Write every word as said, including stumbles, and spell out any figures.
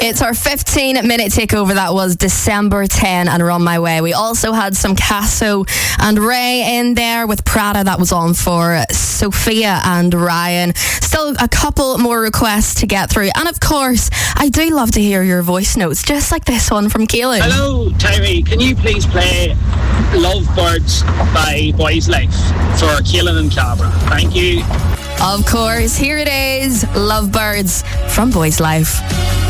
It's our fifteen minute takeover. That was December tenth and Run My Way. We also had some Casso and Ray in there with Prada. That was on for Sophia and Ryan. Still a couple more requests to get through. And of course, I do love to hear your voice notes, just like this one from Keelan. Hello, Terry. Can you please play Lovebirds by Boys Life for Keelan and Cabra? Thank you. Of course, here it is, Lovebirds from Boys Life.